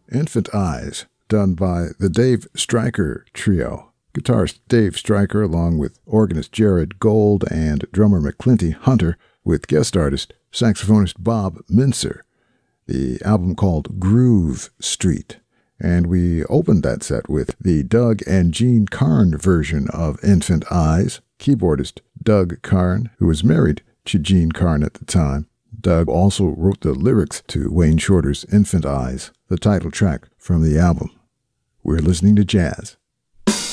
Infant Eyes, done by the Dave Stryker Trio. Guitarist Dave Stryker along with organist Jared Gold and drummer McClinty Hunter with guest artist saxophonist Bob Mincer. The album called Groove Street. And we opened that set with the Doug and Gene Carn version of Infant Eyes. Keyboardist Doug Carn, who was married to Gene Carn at the time. Doug also wrote the lyrics to Wayne Shorter's Infant Eyes, the title track from the album. We're listening to jazz.